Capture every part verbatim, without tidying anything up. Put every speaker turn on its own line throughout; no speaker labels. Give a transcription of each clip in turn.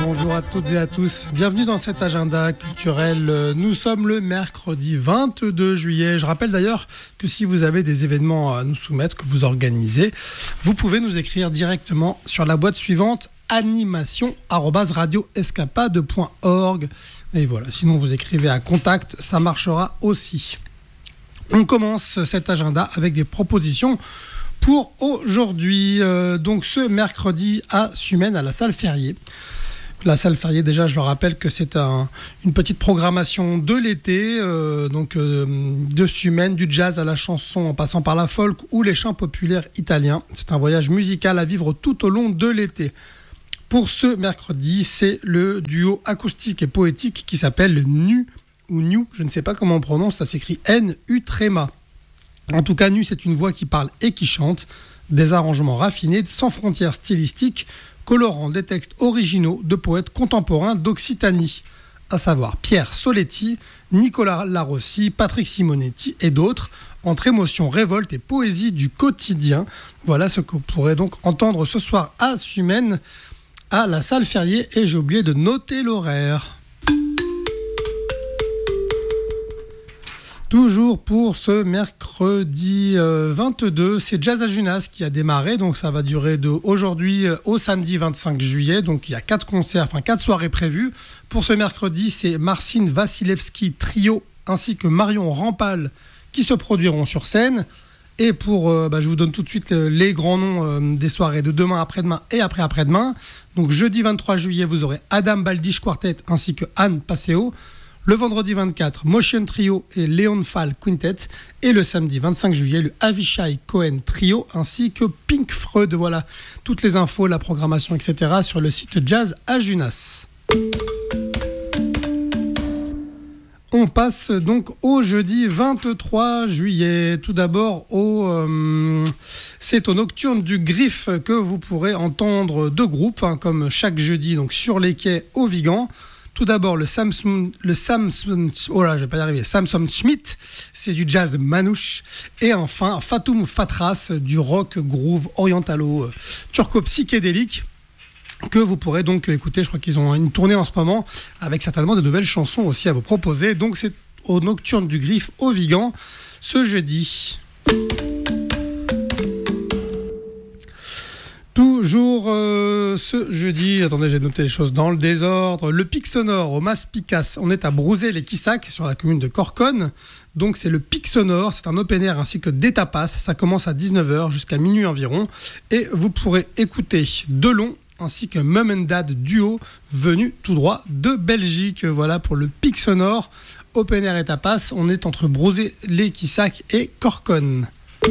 Bonjour à toutes et à tous, bienvenue dans cet agenda culturel. Nous sommes le mercredi vingt-deux juillet. Je rappelle d'ailleurs que si vous avez des événements à nous soumettre, que vous organisez, vous pouvez nous écrire directement sur la boîte suivante animation arobase radio escapade point org. Et voilà, sinon vous écrivez à contact, ça marchera aussi. On commence cet agenda avec des propositions pour aujourd'hui, euh, donc ce mercredi à Sumène, à la salle Ferrier. La salle Ferrier, déjà, je le rappelle que c'est un, une petite programmation de l'été, euh, donc euh, de Sumène, du jazz à la chanson, en passant par la folk ou les chants populaires italiens. C'est un voyage musical à vivre tout au long de l'été. Pour ce mercredi, c'est le duo acoustique et poétique qui s'appelle Nu ou New, je ne sais pas comment on prononce, ça s'écrit N U tréma. En tout cas, Nu, c'est une voix qui parle et qui chante, des arrangements raffinés, sans frontières stylistiques, colorant des textes originaux de poètes contemporains d'Occitanie, à savoir Pierre Soletti, Nicolas Larossi, Patrick Simonetti et d'autres, entre émotion, révolte et poésie du quotidien. Voilà ce que vous pourrez donc entendre ce soir à Sumène, à la salle Ferrier, et j'ai oublié de noter l'horaire. Toujours pour ce mercredi euh, vingt-deux, c'est Jazz à Junas qui a démarré, donc ça va durer de aujourd'hui au samedi vingt-cinq juillet, donc il y a quatre concerts, enfin quatre soirées prévues. Pour ce mercredi, c'est Marcin Vasilevski Trio ainsi que Marion Rampal qui se produiront sur scène. Et pour, euh, bah, je vous donne tout de suite les grands noms euh, des soirées de demain, après-demain et après-après-demain. Donc jeudi vingt-trois juillet, vous aurez Adam Baldish Quartet ainsi que Anne Passeo. Le vendredi vingt-quatre, Motion Trio et Léon Fall Quintet. Et le samedi vingt-cinq juillet, le Avishai Cohen Trio ainsi que Pink Freud. Voilà, toutes les infos, la programmation, et cetera sur le site Jazz à Junas. On passe donc au jeudi vingt-trois juillet. Tout d'abord, au, euh, c'est au Nocturne du Griffe que vous pourrez entendre deux groupes, hein, comme chaque jeudi, donc sur les quais au Vigan. Tout d'abord, le Samson, le Samson, oh là, je vais pas y arriver, Samson Schmidt, c'est du jazz manouche. Et enfin, Fatoum Fatras, du rock groove orientalo, euh, turco-psychédélique, que vous pourrez donc écouter. Je crois qu'ils ont une tournée en ce moment, avec certainement de nouvelles chansons aussi à vous proposer. Donc c'est au Nocturne du Griffe au Vigan, ce jeudi. Toujours euh, ce jeudi, attendez, j'ai noté les choses dans le désordre, le Pic Sonore au Mas Picas, on est à Brouzé-les-Quissac, sur la commune de Corconne. Donc c'est le Pic Sonore, c'est un open air ainsi que des tapas, ça commence à dix-neuf heures jusqu'à minuit environ, et vous pourrez écouter Delon ainsi que Mum and Dad duo venu tout droit de Belgique. Voilà pour le Pic Sonore, open air et tapas, on est entre Brouzé-les-Quissac et Corconne.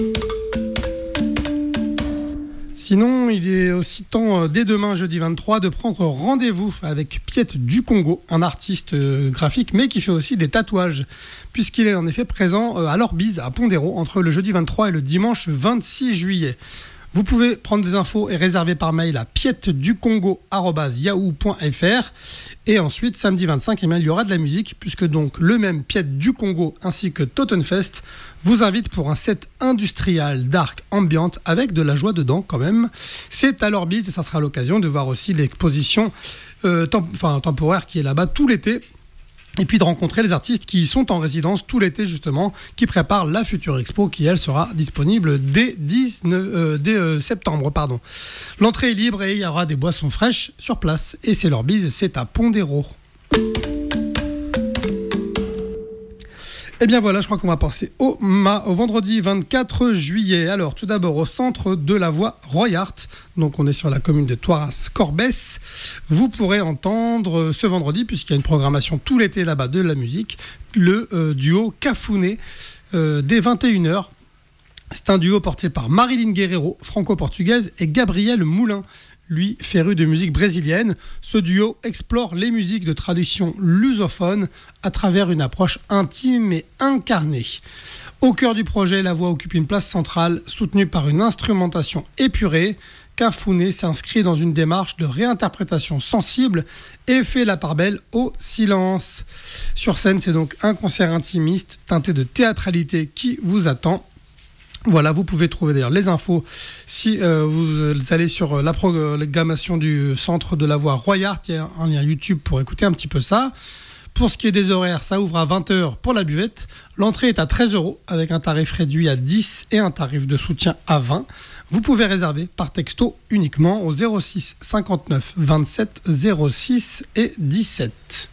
Sinon, il est aussi temps, dès demain, jeudi vingt-trois, de prendre rendez-vous avec Piet du Congo, un artiste graphique, mais qui fait aussi des tatouages, puisqu'il est en effet présent à l'Orbise, à Pondéro, entre le jeudi vingt-trois et le dimanche vingt-six juillet. Vous pouvez prendre des infos et réserver par mail à pietducongo arobase yahoo point fr. Et ensuite, samedi vingt-cinq, eh bien, il y aura de la musique, puisque donc le même Piet du Congo ainsi que Totenfest vous invite pour un set industriel, dark, ambiante, avec de la joie dedans quand même. C'est à l'Orbise et ça sera l'occasion de voir aussi l'exposition euh, temp- enfin, temporaire qui est là-bas tout l'été. Et puis de rencontrer les artistes qui y sont en résidence tout l'été justement, qui préparent la future expo qui elle sera disponible dès, dix-neuf, euh, dès euh, septembre. Pardon. L'entrée est libre et il y aura des boissons fraîches sur place. Et c'est l'Orbise, c'est à Pondéro. Et bien voilà, je crois qu'on va passer au, ma, au vendredi vingt-quatre juillet. Alors tout d'abord au centre de la voie Roy Art, donc on est sur la commune de Toiras-Corbès. Vous pourrez entendre ce vendredi, puisqu'il y a une programmation tout l'été là-bas de la musique, le euh, duo Cafouné euh, dès vingt et une heures. C'est un duo porté par Marilyn Guerreiro, franco-portugaise, et Gabriel Moulin, lui féru de musique brésilienne. Ce duo explore les musiques de tradition lusophone à travers une approche intime et incarnée. Au cœur du projet, la voix occupe une place centrale, soutenue par une instrumentation épurée. Cafouné s'inscrit dans une démarche de réinterprétation sensible et fait la part belle au silence. Sur scène, c'est donc un concert intimiste teinté de théâtralité qui vous attend. Voilà, vous pouvez trouver d'ailleurs les infos si euh, vous allez sur la programmation du centre de la voix Royart. Il y a un lien YouTube pour écouter un petit peu ça. Pour ce qui est des horaires, ça ouvre à vingt heures pour la buvette. L'entrée est à treize euros avec un tarif réduit à dix et un tarif de soutien à vingt. Vous pouvez réserver par texto uniquement au zéro six cinquante-neuf vingt-sept zéro six et dix-sept.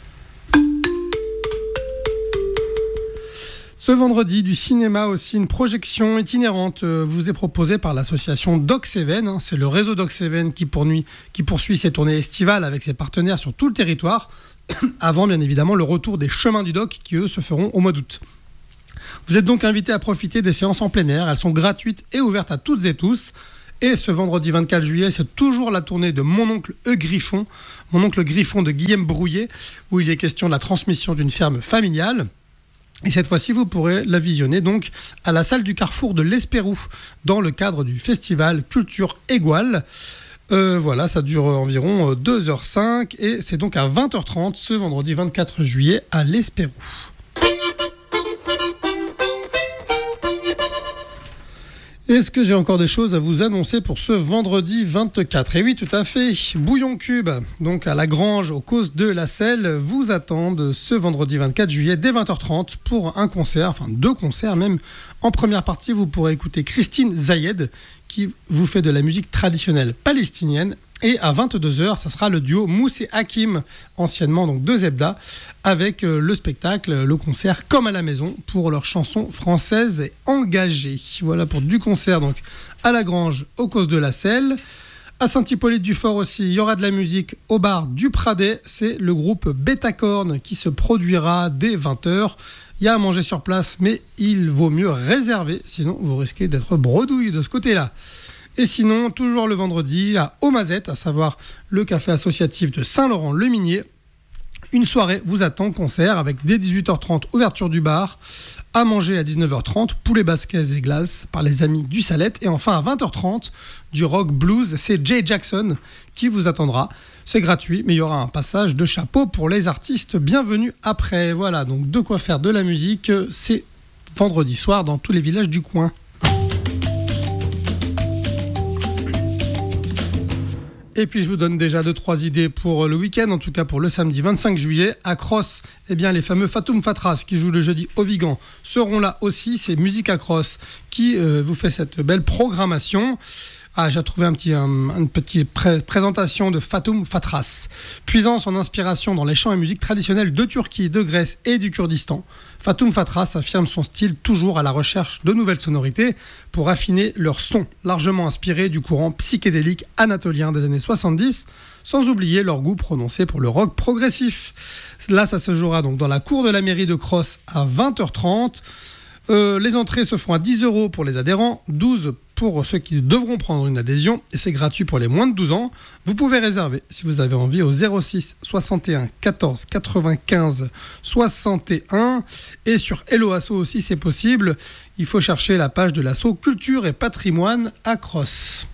Ce vendredi, du cinéma aussi, une projection itinérante vous est proposée par l'association Doc Seven. C'est le réseau Doc Seven qui, qui poursuit ses tournées estivales avec ses partenaires sur tout le territoire, avant bien évidemment le retour des chemins du Doc qui eux se feront au mois d'août. Vous êtes donc invités à profiter des séances en plein air. Elles sont gratuites et ouvertes à toutes et tous. Et ce vendredi vingt-quatre juillet, c'est toujours la tournée de Mon oncle E. Griffon, Mon oncle Griffon de Guillaume Brouillet, où il est question de la transmission d'une ferme familiale. Et cette fois-ci, vous pourrez la visionner donc à la salle du Carrefour de l'Espérou, dans le cadre du festival Culture Égual. Euh, voilà, ça dure environ deux heures cinq et c'est donc à vingt heures trente ce vendredi vingt-quatre juillet à l'Espérou. Est-ce que j'ai encore des choses à vous annoncer pour ce vendredi vingt-quatre ? Et oui, tout à fait. Bouillon Cube, donc à la Grange, aux Causes de la Selle, vous attendent ce vendredi vingt-quatre juillet dès vingt heures trente pour un concert, enfin deux concerts même. En première partie, vous pourrez écouter Christine Zayed qui vous fait de la musique traditionnelle palestinienne. Et à vingt-deux heures, ça sera le duo Mousse et Hakim, anciennement donc de Zebda, avec le spectacle, le concert Comme à la maison pour leurs chansons françaises et engagées. Voilà pour du concert donc à la Grange, aux Causes de la Selle. À Saint-Hippolyte-du-Fort aussi, il y aura de la musique au bar du Pradet. C'est le groupe Betacorn qui se produira dès vingt heures. Il y a à manger sur place, mais il vaut mieux réserver, sinon vous risquez d'être bredouille de ce côté-là. Et sinon, toujours le vendredi, à Aumazette, à savoir le café associatif de Saint-Laurent-le-Minier, une soirée vous attend, concert avec dès dix-huit heures trente, ouverture du bar, à manger à dix-neuf heures trente, poulet basquez et glace par les amis du Salette, et enfin à vingt heures trente, du rock blues, c'est Jay Jackson qui vous attendra. C'est gratuit, mais il y aura un passage de chapeau pour les artistes bienvenus après. Voilà, donc de quoi faire de la musique, c'est vendredi soir dans tous les villages du coin. Et puis je vous donne déjà deux trois idées pour le week-end, en tout cas pour le samedi vingt-cinq juillet. À Cross, eh bien les fameux Fatoum Fatras qui jouent le jeudi au Vigan seront là aussi. C'est Musique à Cross qui euh, vous fait cette belle programmation. Ah, j'ai trouvé un petit, un, une petite pré- présentation de Fatoum Fatras. Puisant son inspiration dans les chants et musiques traditionnelles de Turquie, de Grèce et du Kurdistan, Fatoum Fatras affirme son style toujours à la recherche de nouvelles sonorités pour affiner leur son, largement inspiré du courant psychédélique anatolien des années soixante-dix, sans oublier leur goût prononcé pour le rock progressif. Là, ça se jouera donc dans la cour de la mairie de Cross à vingt heures trente. Euh, les entrées se font à dix euros pour les adhérents, douze pour ceux qui devront prendre une adhésion, et c'est gratuit pour les moins de douze ans. Vous pouvez réserver si vous avez envie au zéro six soixante et un quatorze quatre-vingt-quinze soixante et un, et sur Hello Asso aussi c'est possible. Il faut chercher la page de l'asso Culture et Patrimoine à Cross.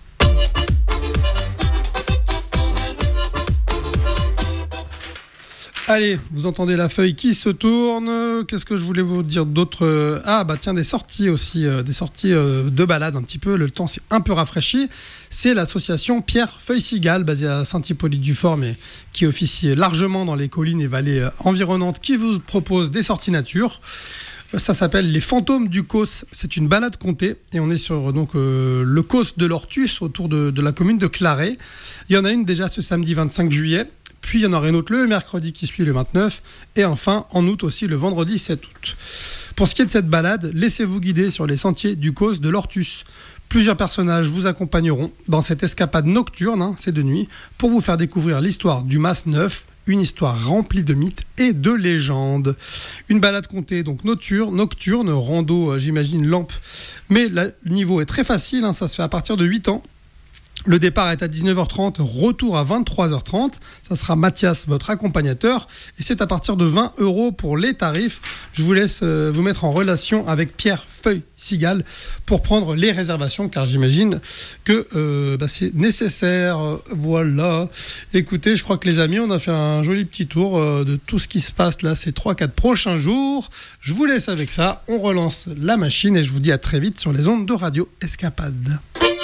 Allez, vous entendez la feuille qui se tourne. Qu'est-ce que je voulais vous dire d'autre ? Ah bah tiens, des sorties aussi, euh, des sorties euh, de balade un petit peu. Le temps s'est un peu rafraîchi. C'est l'association Pierre Feuille Cigale, basée à Saint-Hippolyte-du-Fort, mais qui officie largement dans les collines et vallées euh, environnantes, qui vous propose des sorties nature. Ça s'appelle les Fantômes du Causse. C'est une balade comptée et on est sur donc euh, le Causse de l'Ortus autour de, de la commune de Claret. Il y en a une déjà ce samedi vingt-cinq juillet. Puis il y en aura une autre le mercredi qui suit le vingt-neuf. Et enfin, en août aussi, le vendredi sept août. Pour ce qui est de cette balade, laissez-vous guider sur les sentiers du Causse de l'Ortus. Plusieurs personnages vous accompagneront dans cette escapade nocturne, hein, c'est de nuit, pour vous faire découvrir l'histoire du Mas Neuf, une histoire remplie de mythes et de légendes. Une balade comptée, donc nocturne, nocturne rando, j'imagine, lampe. Mais le niveau est très facile, hein, ça se fait à partir de huit ans. Le départ est à dix-neuf heures trente, retour à vingt-trois heures trente. Ça sera Mathias, votre accompagnateur. Et c'est à partir de vingt euros pour les tarifs. Je vous laisse euh, vous mettre en relation avec Pierre Feuille-Sigal pour prendre les réservations, car j'imagine que euh, bah, c'est nécessaire. Voilà. Écoutez, je crois que les amis, on a fait un joli petit tour euh, de tout ce qui se passe là ces trois quatre prochains jours. Je vous laisse avec ça. On relance la machine et je vous dis à très vite sur les ondes de Radio Escapade.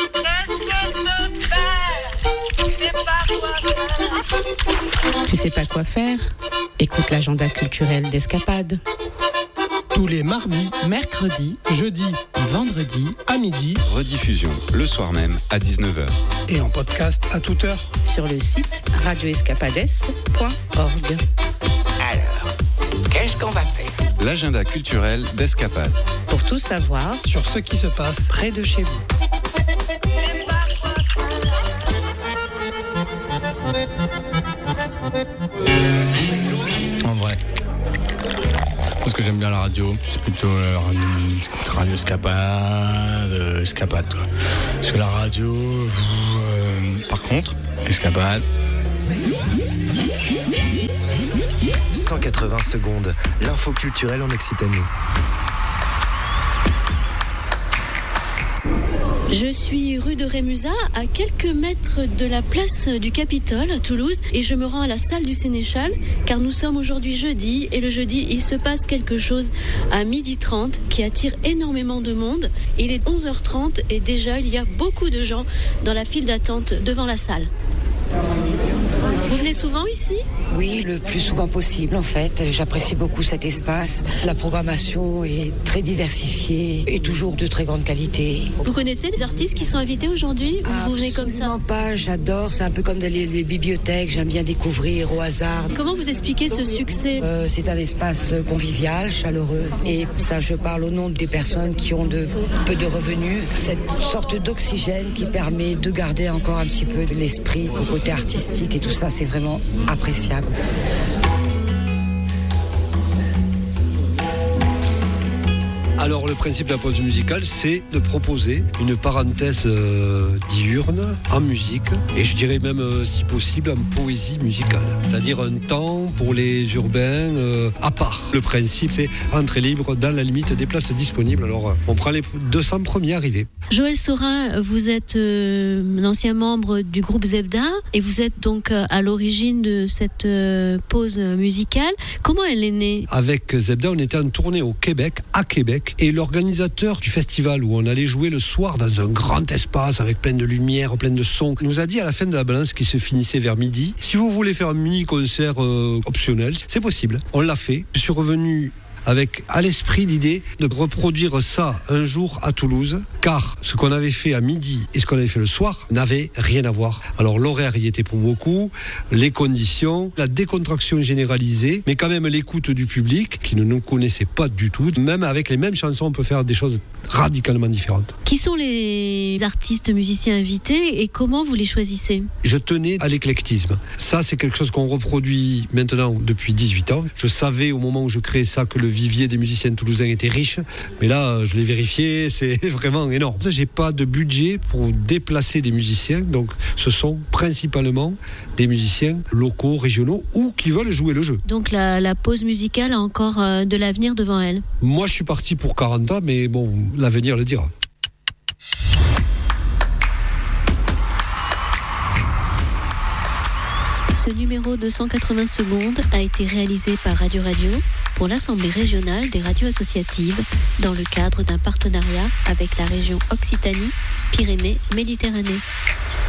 Tu sais pas quoi faire? Écoute l'agenda culturel d'Escapade.
Tous les mardis,
Mercredis,
jeudis
et vendredis
à midi.
Rediffusion le soir même à dix-neuf heures.
Et en podcast à toute heure.
sur le site radio escapades point org.
Alors, qu'est-ce qu'on va faire?
L'agenda culturel d'Escapade.
Pour tout savoir
Sur ce qui se passe.
près de chez vous.
En vrai. Parce que j'aime bien la radio, c'est plutôt euh, radio, radio escapade, euh, escapade quoi. Parce que la radio, euh, par contre, escapade.
cent quatre-vingts secondes, l'info culturelle en Occitanie.
Je suis rue de Rémusat, à quelques mètres de la place du Capitole à Toulouse, et je me rends à la salle du Sénéchal car nous sommes aujourd'hui jeudi, et le jeudi il se passe quelque chose à midi trente qui attire énormément de monde. Il est onze heures trente et déjà il y a beaucoup de gens dans la file d'attente devant la salle. Vous venez souvent ici ?
Oui, le plus souvent possible en fait. J'apprécie beaucoup cet espace. La programmation est très diversifiée et toujours de très grande qualité.
Vous connaissez les artistes qui sont invités aujourd'hui ou vous venez comme ça ?
Absolument pas, j'adore. C'est un peu comme dans les, les bibliothèques. J'aime bien découvrir au hasard.
Comment vous expliquez ce succès ?
Euh, c'est un espace convivial, chaleureux. Et ça, je parle au nom des personnes qui ont de, peu de revenus. Cette sorte d'oxygène qui permet de garder encore un petit peu l'esprit, le côté artistique et tout ça, c'est vraiment appréciable.
Alors le principe de la pause musicale, c'est de proposer une parenthèse euh, diurne en musique, et je dirais même euh, si possible en poésie musicale. C'est-à-dire un temps pour les urbains euh, à part. Le principe, c'est entrée libre dans la limite des places disponibles. Alors on prend les deux cents premiers arrivés.
Joël Saurin, vous êtes euh, l'ancien membre du groupe Zebda et vous êtes donc euh, à l'origine de cette euh, pause musicale. Comment elle est née ?
Avec Zebda, on était en tournée au Québec, à Québec, et l'organisateur du festival où on allait jouer le soir dans un grand espace avec plein de lumière, plein de sons, nous a dit à la fin de la balance qui se finissait vers midi, si vous voulez faire un mini concert euh, optionnel, c'est possible. On l'a fait. Je suis revenu avec à l'esprit l'idée de reproduire ça un jour à Toulouse, car ce qu'on avait fait à midi et ce qu'on avait fait le soir n'avait rien à voir. Alors l'horaire y était pour beaucoup, les conditions, la décontraction généralisée, mais quand même l'écoute du public qui ne nous connaissait pas du tout. Même avec les mêmes chansons, on peut faire des choses radicalement différentes.
Qui sont les artistes musiciens invités et comment vous les choisissez ?
Je tenais à l'éclectisme. Ça, c'est quelque chose qu'on reproduit maintenant depuis dix-huit ans. Je savais au moment où je créais ça que le vivier des musiciens toulousains était riche, mais là, je l'ai vérifié, c'est vraiment énorme. J'ai pas de budget pour déplacer des musiciens, donc ce sont principalement des musiciens locaux, régionaux ou qui veulent jouer le jeu.
Donc la, la pause musicale a encore euh, de l'avenir devant elle.
Moi, je suis parti pour quarante ans, mais bon, l'avenir le dira.
Ce numéro de cent quatre-vingts secondes a été réalisé par Radio Radio pour l'Assemblée régionale des radios associatives dans le cadre d'un partenariat avec la région Occitanie-Pyrénées-Méditerranée.